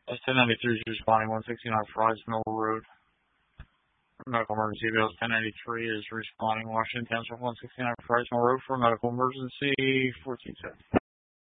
1093 is responding 169 Fry's Mill Road. Medical emergency. Bills 1093 is responding Washington Township 169 Fry's Mill Road for medical emergency 1410.